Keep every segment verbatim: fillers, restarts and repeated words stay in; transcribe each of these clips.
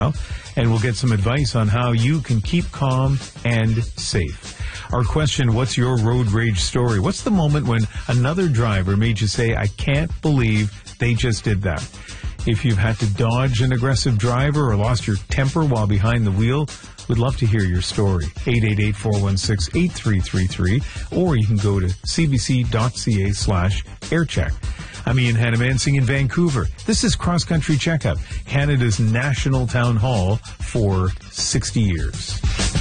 and we'll get some advice on how you can keep calm and safe. Our question, what's your road rage story? What's the moment when another driver made you say, I can't believe they just did that? If you've had to dodge an aggressive driver or lost your temper while behind the wheel, we'd love to hear your story. eight eight eight, four one six, eight three three three, or you can go to cbc.ca slash aircheck. I'm Ian Hannamansing in Vancouver. This is Cross Country Checkup, Canada's national town hall for sixty years.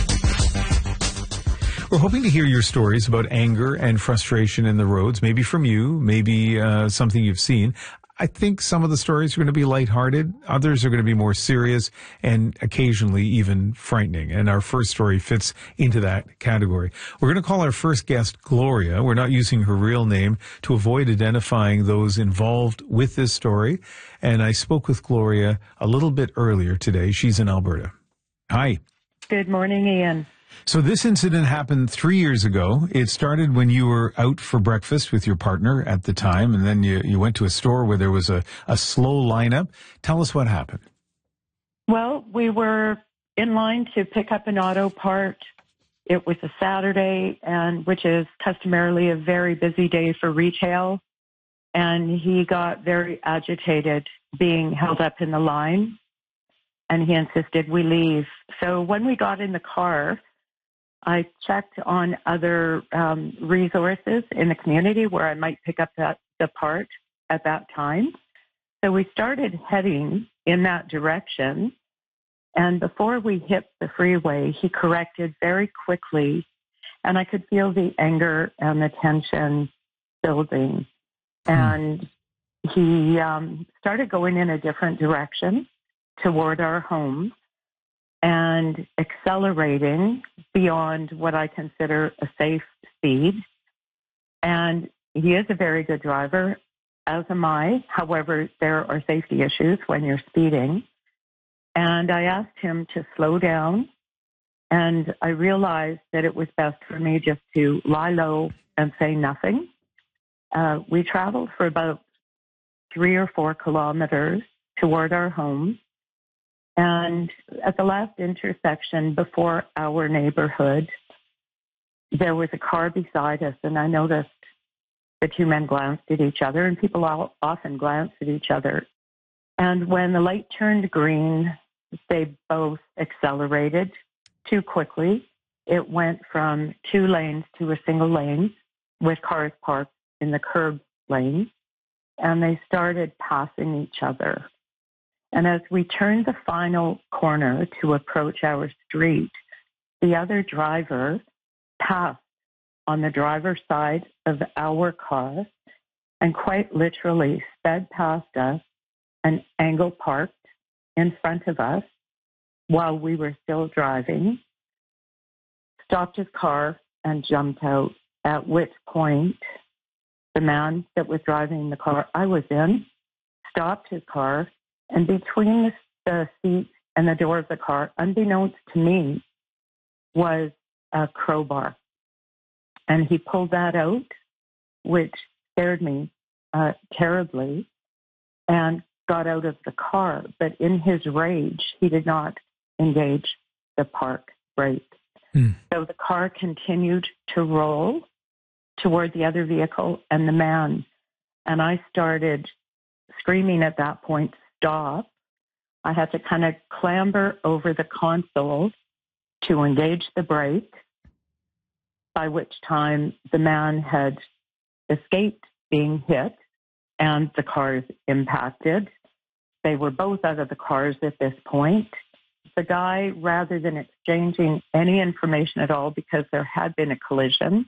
We're hoping to hear your stories about anger and frustration in the roads, maybe from you, maybe uh, something you've seen. I think some of the stories are going to be lighthearted. Others are going to be more serious and occasionally even frightening. And our first story fits into that category. We're going to call our first guest Gloria. We're not using her real name to avoid identifying those involved with this story. And I spoke with Gloria a little bit earlier today. She's in Alberta. Hi. Good morning, Ian. So this incident happened three years ago. It started when you were out for breakfast with your partner at the time, and then you, you went to a store where there was a, a slow lineup. Tell us what happened. Well, we were in line to pick up an auto part. It was a Saturday, and which is customarily a very busy day for retail. And he got very agitated being held up in the line, and he insisted we leave. So when we got in the car, I checked on other um, resources in the community where I might pick up that, the part at that time. So we started heading in that direction. And before we hit the freeway, he corrected very quickly. And I could feel the anger and the tension building. Hmm. And he um, started going in a different direction toward our home, and accelerating beyond what I consider a safe speed. And he is a very good driver, as am I. However, there are safety issues when you're speeding. And I asked him to slow down, and I realized that it was best for me just to lie low and say nothing. Uh, we traveled for about three or four kilometers toward our home. And at the last intersection before our neighborhood, there was a car beside us, and I noticed the two men glanced at each other, and people all often glance at each other. And when the light turned green, they both accelerated too quickly. It went from two lanes to a single lane with cars parked in the curb lane, and they started passing each other. And as we turned the final corner to approach our street, the other driver passed on the driver's side of our car and quite literally sped past us and angle parked in front of us while we were still driving, stopped his car and jumped out, at which point the man that was driving the car I was in stopped his car, and between the seat and the door of the car, unbeknownst to me, was a crowbar. And he pulled that out, which scared me uh, terribly, and got out of the car. But in his rage, he did not engage the park brake. Hmm. So the car continued to roll toward the other vehicle and the man. And I started screaming at that point, stop. I had to kind of clamber over the console to engage the brake, by which time the man had escaped being hit and the cars impacted. They were both out of the cars at this point. The guy, rather than exchanging any information at all because there had been a collision,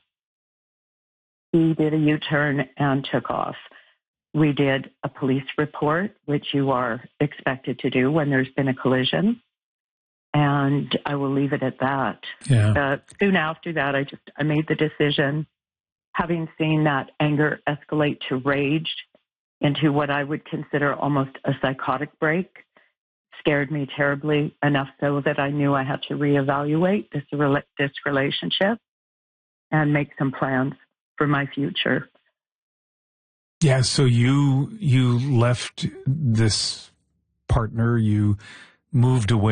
he did a U-turn and took off. We did a police report, which you are expected to do when there's been a collision. And I will leave it at that. Yeah. Uh, soon after that, I just I made the decision, having seen that anger escalate to rage into what I would consider almost a psychotic break, scared me terribly, enough so that I knew I had to reevaluate this, this relationship and make some plans for my future. Yeah, so you you left this partner, you moved away